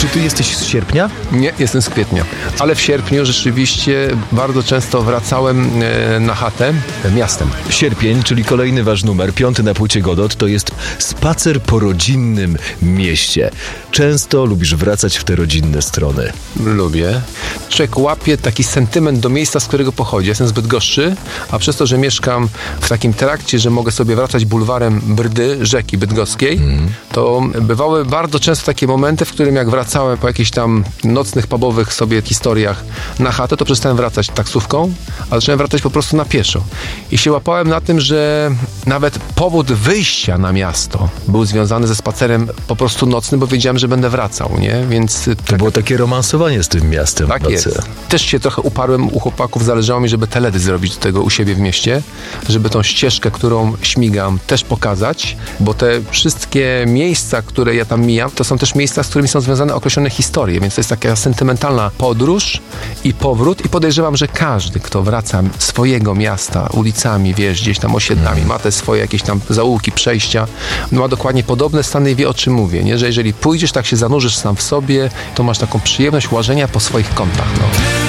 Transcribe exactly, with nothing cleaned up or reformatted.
Czy ty jesteś z sierpnia? Nie, jestem z kwietnia. Ale w sierpniu rzeczywiście bardzo często wracałem e, na chatę miastem. Sierpień, czyli kolejny wasz numer, piąty na płycie Godot, to jest spacer po rodzinnym mieście. Często lubisz wracać w te rodzinne strony. Lubię. Człowiek łapie taki sentyment do miejsca, z którego pochodzi. Jestem z Bydgoszczy, a przez to, że mieszkam w takim trakcie, że mogę sobie wracać bulwarem Brdy, rzeki bydgoskiej, mm. to bywały bardzo często takie momenty, w którym jak wracałem po jakichś tam nocnych, pubowych sobie historiach na chatę, to przestałem wracać taksówką, a zacząłem wracać po prostu na pieszo. I się łapałem na tym, że nawet powód wyjścia na miasto był związany ze spacerem po prostu nocnym, bo wiedziałem, że będę wracał, nie? Więc to tak, było takie romansowanie z tym miastem. Tak jest. Też się trochę uparłem u chłopaków, zależało mi, żeby teledysk zrobić do tego u siebie w mieście, żeby tą ścieżkę, którą śmigam, też pokazać, bo te wszystkie miejsca, które ja tam mijam, to są też miejsca, z którymi są związane określone historie, więc to jest taka sentymentalna podróż i powrót i podejrzewam, że każdy, kto wraca swojego miasta ulicami, wiesz, gdzieś tam osiedlami, ma te swoje jakieś tam zaułki, przejścia, ma dokładnie podobne stany i wie, o czym mówię, nie? Że jeżeli pójdziesz, tak się zanurzysz sam w sobie, to masz taką przyjemność łażenia po swoich kątach, no.